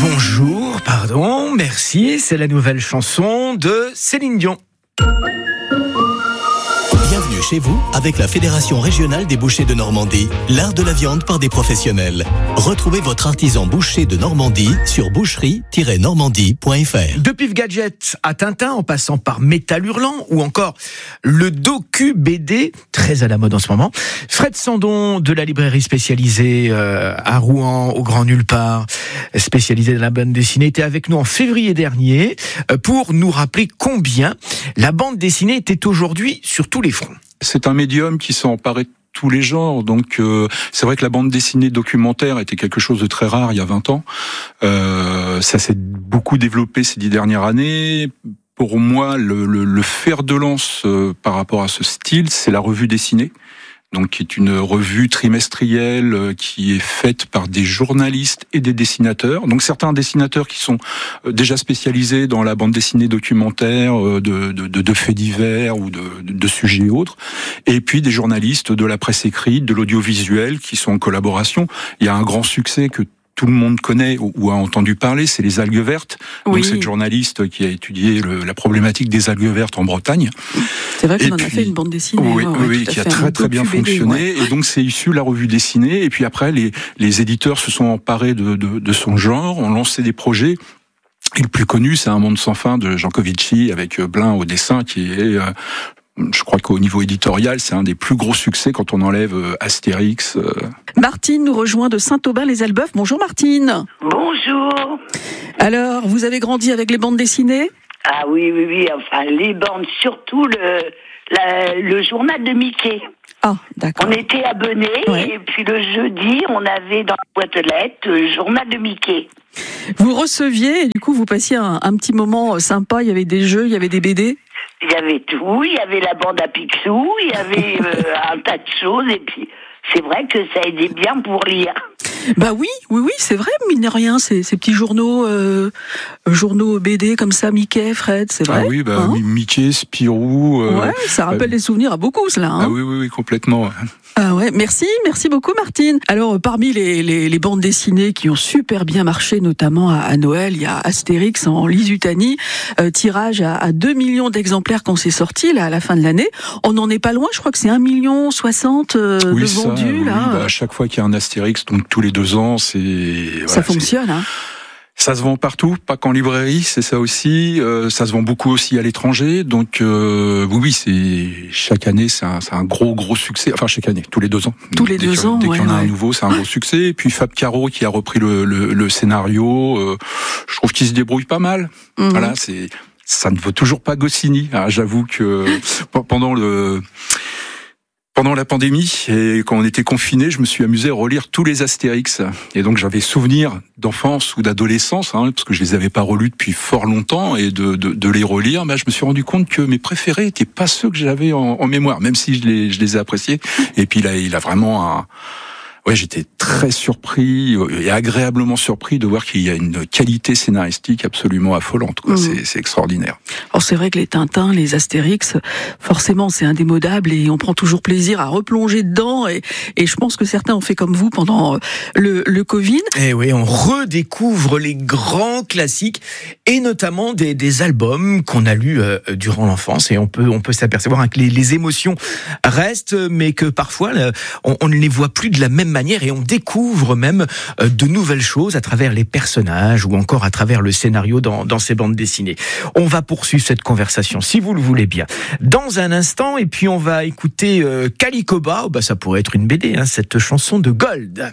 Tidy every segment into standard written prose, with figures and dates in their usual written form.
Bonjour, pardon, merci, c'est la nouvelle chanson de Céline Dion. Bienvenue chez vous avec la Fédération régionale des bouchers de Normandie, l'art de la viande par des professionnels. Retrouvez votre artisan boucher de Normandie sur boucherie-normandie.fr. De Pif Gadget à Tintin, en passant par Métal Hurlant ou encore le docu BD, très à la mode en ce moment. Fred Sandon de la librairie spécialisée à Rouen, au Grand Nulle Part, spécialisée dans la bande dessinée, était avec nous en février dernier pour nous rappeler combien la bande dessinée était aujourd'hui sur tous les fronts. C'est un médium qui s'est emparé de tous les genres, donc c'est vrai que la bande dessinée documentaire était quelque chose de très rare il y a 20 ans. Ça s'est beaucoup développé ces 10 dernières années. Pour moi, le fer de lance par rapport à ce style, c'est la revue dessinée. Donc, qui est une revue trimestrielle qui est faite par des journalistes et des dessinateurs. Donc, certains dessinateurs qui sont déjà spécialisés dans la bande dessinée documentaire, de faits divers ou de sujets autres. Et puis, des journalistes de la presse écrite, de l'audiovisuel qui sont en collaboration. Il y a un grand succès que tout le monde connaît ou a entendu parler, c'est les algues vertes. Oui. Donc, cette journaliste qui a étudié la problématique des algues vertes en Bretagne. C'est vrai qu'on en a fait une bande dessinée. Oui, qui a très bien fonctionné. Et donc, c'est issu de la revue dessinée. Et puis après, les éditeurs se sont emparés de son genre, ont lancé des projets. Et le plus connu, c'est Un monde sans fin de Jean Covici avec Blin au dessin, qui est... je crois qu'au niveau éditorial, c'est un des plus gros succès quand on enlève Astérix. Martine nous rejoint de Saint-Aubin-les-Albeufs. Bonjour Martine. Bonjour. Alors, vous avez grandi avec les bandes dessinées ? Ah oui, enfin les bandes, surtout le journal de Mickey. Ah, d'accord. On était abonnés, et puis le jeudi, on avait dans la boîte aux lettres le journal de Mickey. Vous receviez, et du coup, vous passiez un petit moment sympa, il y avait des jeux, il y avait des BD ? Il y avait tout, il y avait la bande à Picsou, il y avait un tas de choses, et puis c'est vrai que ça aidait bien pour lire. Bah oui, c'est vrai, mine de rien, ces petits journaux BD comme ça, Mickey, Fred, c'est vrai. Ah oui, Mickey, Spirou. Ça rappelle des souvenirs à beaucoup, cela. Ah oui, complètement. Ah ouais, merci beaucoup Martine. Alors parmi les bandes dessinées qui ont super bien marché, notamment à Noël, il y a Astérix en Lusitanie, tirage à 2 millions d'exemplaires quand c'est sorti là à la fin de l'année. On n'en est pas loin, je crois que c'est 1,60 million de vendus là. À chaque fois qu'il y a un Astérix, donc tous les 2 ans, ça fonctionne. Ça se vend partout, pas qu'en librairie, c'est ça aussi. Ça se vend beaucoup aussi à l'étranger. Donc c'est chaque année, c'est un gros succès. Enfin chaque année, tous les 2 ans. Dès qu'il y en a un nouveau, c'est un gros succès. Et puis Fab Caro qui a repris le scénario, je trouve qu'il se débrouille pas mal. Mm-hmm. Voilà, ça ne vaut toujours pas Goscinny. Alors, j'avoue que pendant la pandémie, et quand on était confinés, je me suis amusé à relire tous les Astérix. Et donc j'avais souvenir d'enfance ou d'adolescence, parce que je les avais pas relus depuis fort longtemps, et de les relire, je me suis rendu compte que mes préférés étaient pas ceux que j'avais en mémoire, même si je les ai appréciés. Et puis là, il a vraiment j'étais très surpris et agréablement surpris de voir qu'il y a une qualité scénaristique absolument affolante. C'est extraordinaire. Alors c'est vrai que les Tintins, les Astérix, forcément c'est indémodable et on prend toujours plaisir à replonger dedans. Et je pense que certains ont fait comme vous pendant le Covid. Et oui, on redécouvre les grands classiques et notamment des albums qu'on a lus durant l'enfance. Et on peut s'apercevoir que les émotions restent, mais que parfois on ne les voit plus de la même manière et on découvre même de nouvelles choses à travers les personnages ou encore à travers le scénario dans ces bandes dessinées. On va poursuivre cette conversation si vous le voulez bien dans un instant, et puis on va écouter Calicoba, ça pourrait être une BD, cette chanson de Gold.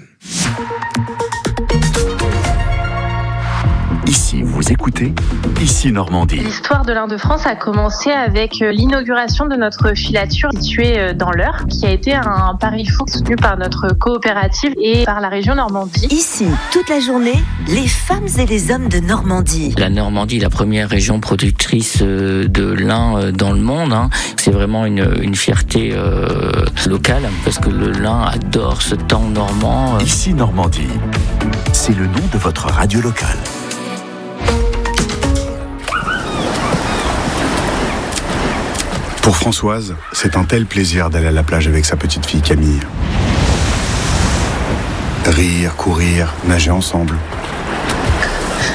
Ici, vous écoutez Ici Normandie. L'histoire de l'Inde-de-France a commencé avec l'inauguration de notre filature située dans l'Eure, qui a été un pari fou soutenu par notre coopérative et par la région Normandie. Ici, toute la journée, les femmes et les hommes de Normandie. La Normandie est la première région productrice de lin dans le monde. C'est vraiment une fierté locale, parce que le lin adore ce temps normand. Ici Normandie, c'est le nom de votre radio locale. Pour Françoise, c'est un tel plaisir d'aller à la plage avec sa petite fille Camille. Rire, courir, nager ensemble.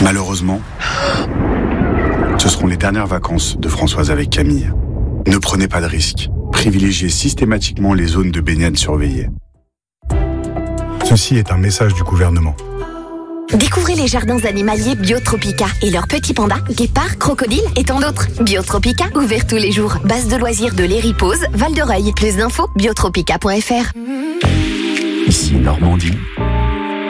Malheureusement, ce seront les dernières vacances de Françoise avec Camille. Ne prenez pas de risques. Privilégiez systématiquement les zones de baignade surveillées. Ceci est un message du gouvernement. Découvrez les jardins animaliers Biotropica et leurs petits pandas, guépards, crocodiles et tant d'autres. Biotropica, ouvert tous les jours. Base de loisirs de l'Héripose, Val-de-Reuil. Plus d'infos, biotropica.fr. Ici Normandie,